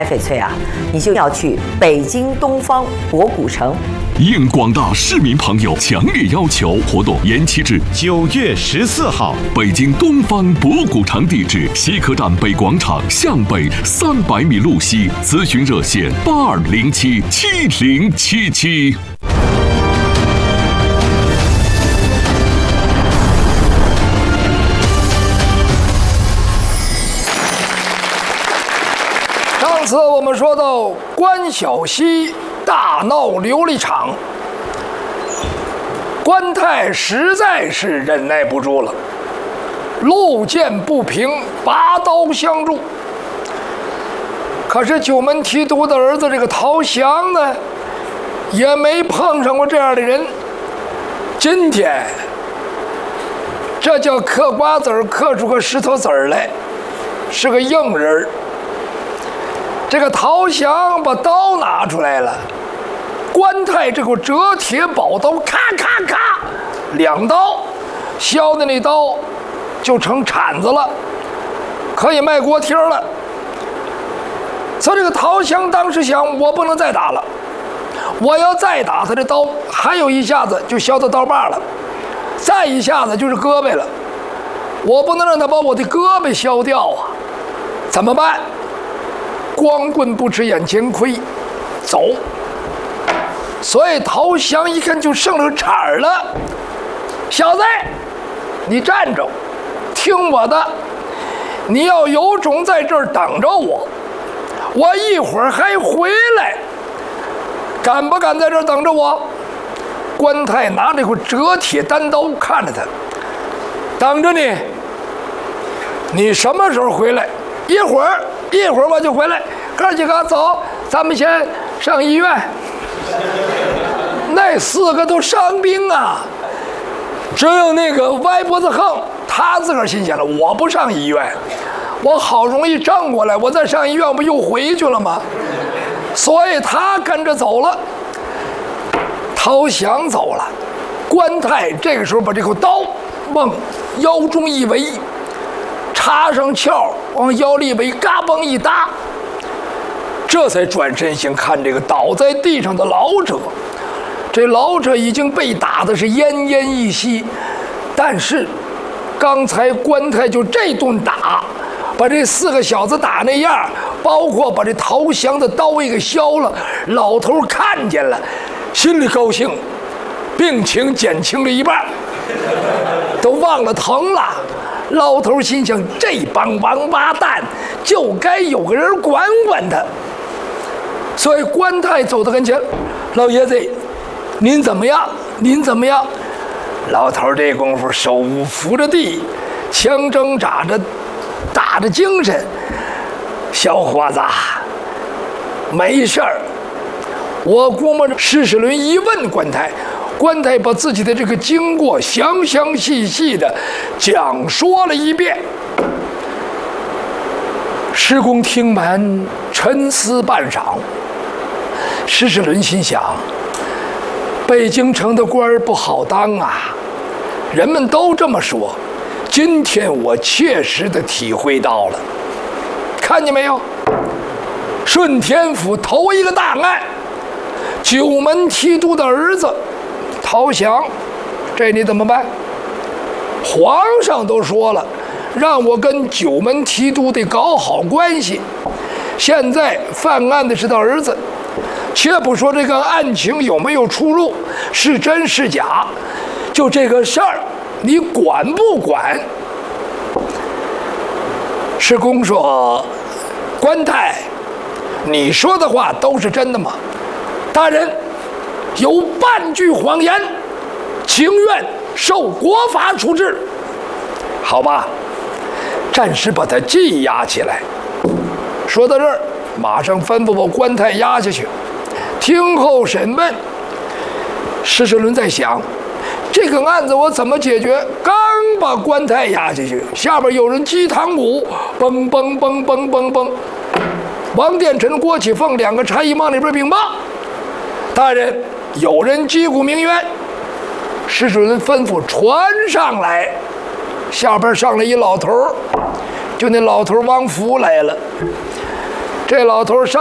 翡翠啊，你就要去北京东方博古城。 应广大市民朋友强烈要求，活动延期至 9月14号。 北京东方博古城地址：西客站北广场向北300米路西。咨询热线：82077077。 上次我们说到关小西大闹琉璃厂，关泰实在是忍耐不住了，路见不平拔刀相助。可是九门提督的儿子这个陶降呢，也没碰上过这样的人。今天这叫嗑瓜子儿嗑出个石头子儿来，是个硬人。这个陶降把刀拿出来了，关泰这口折铁宝刀，咔咔咔，2刀，削的那刀就成铲子了，可以卖锅贴了。所以这个陶降当时想，我不能再打了，我要再打他的刀，还有一下子就削到刀把了，再一下子就是胳膊了，我不能让他把我的胳膊削掉啊，怎么办？光棍不吃眼前亏，走。所以陶降一看就剩了个铲儿了，小子，你站着，听我的，你要有种在这儿等着我，我一会儿还回来，敢不敢在这儿等着我？关泰拿着一块折铁单刀看着他，等着你，你什么时候回来？一会儿我就回来。哥几个走，咱们先上医院。那4个都伤兵啊，只有那个歪脖子横，他自个儿心想了，我不上医院，我好容易挣过来，我再上医院不又回去了吗？所以他跟着走了。陶降走了，关泰这个时候把这口刀往腰中一围，插上鞘，往腰里围，嘎嘣一搭，这才转身想看这个倒在地上的老者。这老者已经被打的是奄奄一息，但是刚才关泰就这顿打，把这4个小子打那样，包括把这陶降的刀也给削了，老头看见了，心里高兴，病情减轻了一半，都忘了疼了。老头心想，这帮王八蛋就该有个人管管他。所以关泰走到跟前，老爷子，您怎么样？您怎么样？老头这功夫手扶着地，枪挣扎着，打着精神。小伙子，没事儿。我估摸着施世伦一问关泰，关泰把自己的这个经过详详细细的讲说了一遍。施公听完，沉思半晌。施世伦心想，北京城的官儿不好当啊，人们都这么说，今天我切实的体会到了。看见没有，顺天府头一个大案，九门提督的儿子陶降，这你怎么办？皇上都说了，让我跟九门提督得搞好关系。现在犯案的是他儿子，且不说这个案情有没有出入，是真是假，就这个事儿，你管不管？施公说，关泰，你说的话都是真的吗？大人，有半句谎言，情愿受国法处置。好吧，暂时把他羁押起来。说到这儿，马上吩咐把关泰押下去，听候审问。施世伦在想，这个案子我怎么解决？刚把关泰押下去，下边有人击堂鼓，嘣嘣嘣嘣嘣嘣。王殿臣、郭启凤2个差役往里边禀报，大人，有人击鼓鸣冤。施世伦吩咐传上来。下边上来一老头，就那老头王福来了。 这老头上。